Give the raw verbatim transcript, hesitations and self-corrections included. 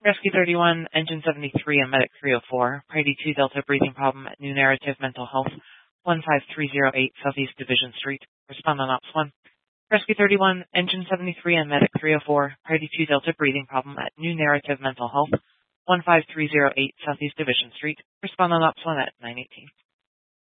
Rescue thirty-one, Engine seventy-three and Medic three oh four, Priority two Delta breathing problem at New Narrative Mental Health, one five three zero eight Southeast Division Street. Respond on Ops one. Rescue thirty-one, Engine seventy-three and Medic three oh four, Priority two Delta breathing problem at New Narrative Mental Health, one five three zero eight Southeast Division Street. Respond on Ops one at nine eighteen.